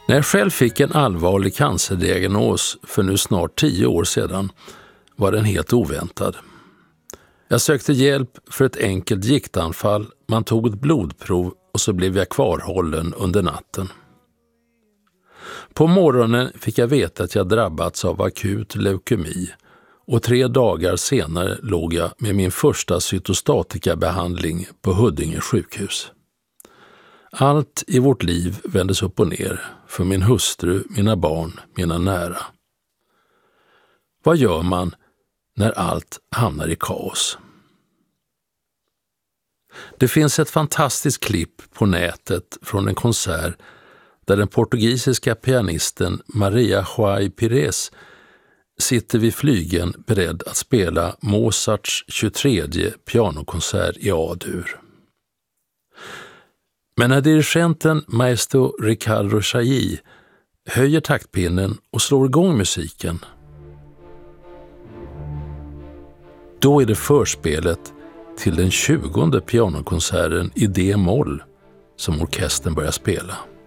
När jag själv fick en allvarlig cancerdiagnos för nu snart 10 år sedan var den helt oväntad. Jag sökte hjälp för ett enkelt giktanfall, man tog ett blodprov och så blev jag kvarhållen under natten. På morgonen fick jag veta att jag drabbats av akut leukemi och 3 dagar senare låg jag med min första cytostatikabehandling på Huddinge sjukhus. Allt i vårt liv vändes upp och ner för min hustru, mina barn, mina nära. Vad gör man när allt hamnar i kaos? Det finns ett fantastiskt klipp på nätet från en konsert där den portugisiska pianisten Maria João Pires sitter vid flygeln beredd att spela Mozarts 23:e pianokonsert i A-dur. Men när dirigenten maestro Ricardo Chailly höjer taktpinnen och slår igång musiken, då är det förspelet till den 20:e pianokonserten i D-moll som orkestern börjar spela.